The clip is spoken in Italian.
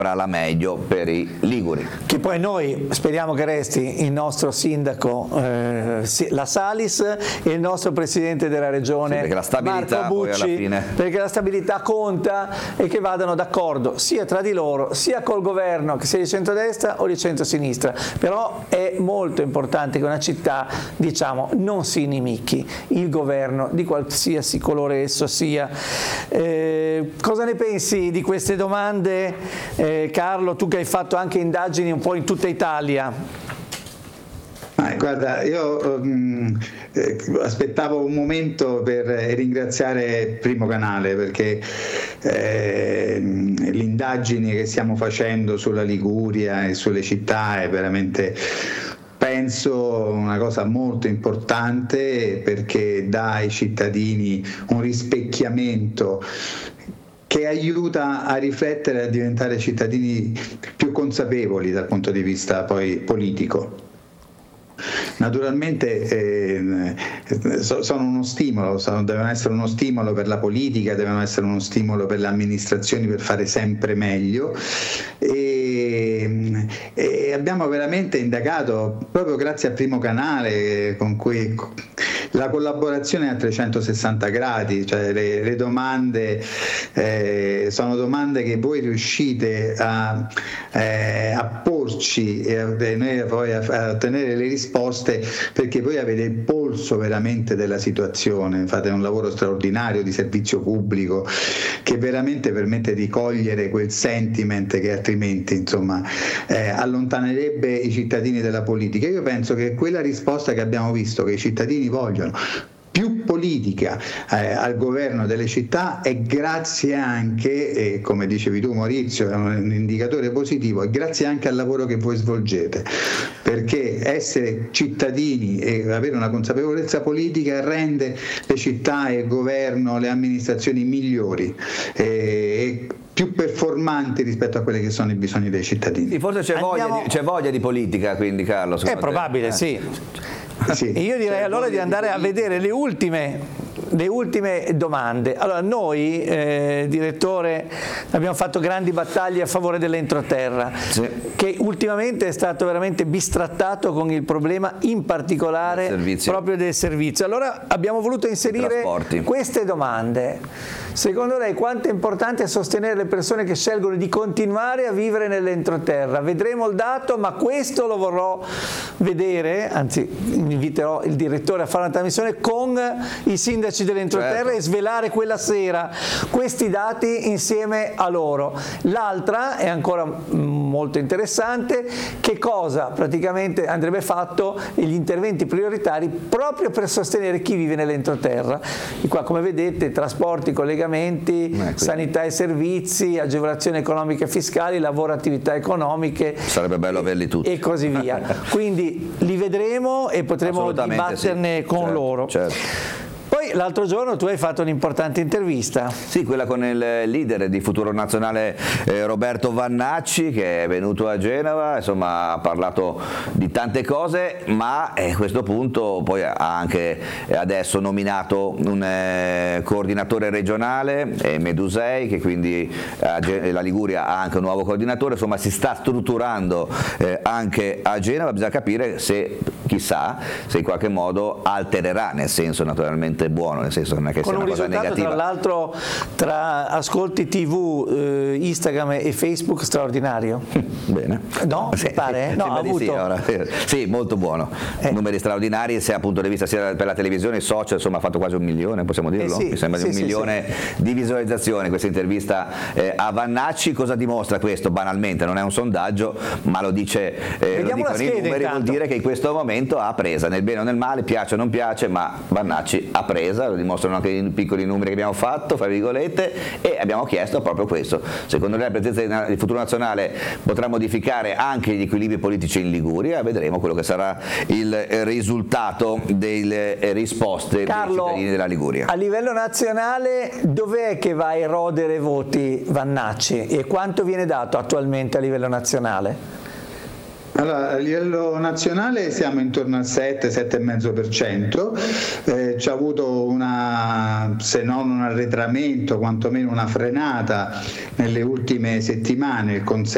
la meglio per i liguri. Che poi noi speriamo che resti il nostro sindaco La Salis e il nostro presidente della regione, perché la stabilità Marco Bucci, poi alla fine, perché la stabilità conta, e che vadano d'accordo sia tra di loro sia col governo, che sia di centrodestra o di centrosinistra. Però è molto importante che una città, diciamo, non si inimichi il governo di qualsiasi colore esso sia. Cosa ne pensi di queste domande? Carlo, tu che hai fatto anche indagini un po' in tutta Italia. Guarda, io aspettavo un momento per ringraziare Primo Canale, perché le indagini che stiamo facendo sulla Liguria e sulle città è veramente, penso, una cosa molto importante, perché dà ai cittadini un rispecchiamento che aiuta a riflettere e a diventare cittadini più consapevoli dal punto di vista poi politico. Naturalmente sono uno stimolo, devono essere uno stimolo per la politica, devono essere uno stimolo per le amministrazioni per fare sempre meglio, e abbiamo veramente indagato, proprio grazie a Primo Canale, con cui la collaborazione è a 360 gradi, cioè le domande sono domande che voi riuscite a porci, e noi poi a ottenere le risposte, perché voi avete il polso veramente della situazione, fate un lavoro straordinario di servizio pubblico che veramente permette di cogliere quel sentiment che altrimenti, insomma, allontanerebbe i cittadini dalla politica. Io penso che quella risposta che abbiamo visto, che i cittadini vogliono più politica al governo delle città, è grazie anche, come dicevi tu Maurizio, è un indicatore positivo, è grazie anche al lavoro che voi svolgete, perché essere cittadini e avere una consapevolezza politica rende le città e il governo, le amministrazioni migliori e più performanti rispetto a quelli che sono i bisogni dei cittadini. Sì, forse c'è voglia di politica, quindi, Carlo. È probabile, sì. Sì, io direi allora di andare a vedere le ultime domande. Allora, noi, direttore, abbiamo fatto grandi battaglie a favore dell'entroterra, sì, che ultimamente è stato veramente bistrattato con il problema in particolare proprio del servizio. Allora abbiamo voluto inserire queste domande. Secondo lei quanto è importante sostenere le persone che scelgono di continuare a vivere nell'entroterra? Vedremo il dato, ma questo lo vorrò vedere, anzi inviterò il direttore a fare una trasmissione con i sindaci dell'entroterra, certo, e svelare quella sera questi dati insieme a loro. L'altra è ancora molto interessante: che cosa praticamente andrebbe fatto, gli interventi prioritari proprio per sostenere chi vive nell'entroterra. E qua, come vedete, trasporti, collegamenti, sanità e servizi, agevolazioni economiche e fiscali, lavoro, attività economiche. Sarebbe bello averli tutti. E così via. Quindi li vedremo e potremo dibatterne con loro. Certo. Poi l'altro giorno tu hai fatto un'importante intervista. Sì, quella con il leader di Futuro Nazionale Roberto Vannacci, che è venuto a Genova, insomma ha parlato di tante cose, ma a questo punto poi ha anche adesso nominato un coordinatore regionale, Medusei, che quindi la Liguria ha anche un nuovo coordinatore, insomma si sta strutturando anche a Genova. Bisogna capire se, chissà, se in qualche modo altererà, nel senso naturalmente buono, nel senso che non è che sia una cosa negativa. Tra l'altro, tra ascolti TV, Instagram e Facebook, straordinario. Bene. No? Sì, pare? No, ha avuto. Sì, molto buono. Numeri straordinari, sia dal punto di vista sia per la televisione, social, insomma ha fatto quasi 1 milione, possiamo dirlo? Sì, mi sembra di 1 milione di visualizzazioni questa intervista a Vannacci. Cosa dimostra questo? Banalmente, non è un sondaggio, ma lo dice, lo dicono i numeri, vuol dire che in questo momento ha presa, nel bene o nel male, piace o non piace, ma Vannacci ha presa, lo dimostrano anche i piccoli numeri che abbiamo fatto, fra virgolette, e abbiamo chiesto proprio questo. Secondo lei la presenza di Futuro Nazionale potrà modificare anche gli equilibri politici in Liguria? Vedremo quello che sarà il risultato delle risposte dei cittadini della Liguria. A livello nazionale dov'è che va a erodere voti Vannacci e quanto viene dato attualmente a livello nazionale? Allora, a livello nazionale siamo intorno al 7-7,5%, c'è avuto se non un arretramento, quantomeno una frenata nelle ultime settimane. Il consenso